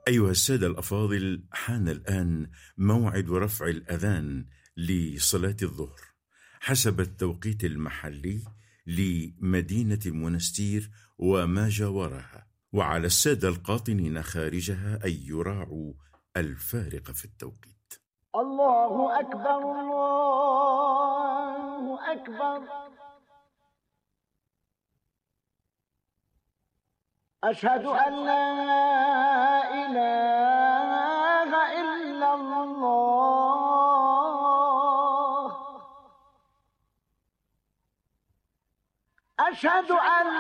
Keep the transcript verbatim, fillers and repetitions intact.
أيها السادة الأفاضل، حان الآن موعد رفع الأذان لصلاة الظهر حسب التوقيت المحلي لمدينة المنستير وما جاورها، وعلى السادة القاطنين خارجها أن يراعوا الفارق في التوقيت. الله أكبر، الله أكبر، أشهد أن لا إله إلا الله، أشهد أن